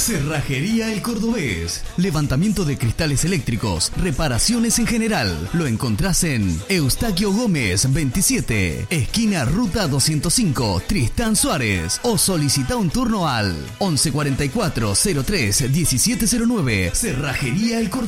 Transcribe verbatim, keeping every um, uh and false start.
Cerrajería El Cordobés. Levantamiento de cristales eléctricos, reparaciones en general. Lo encontrás en Eustaquio Gómez veintisiete, esquina Ruta doscientos cinco, Tristán Suárez. O solicita un turno al once cuarenta y cuatro cero tres diecisiete cero nueve. Cerrajería El Cordobés.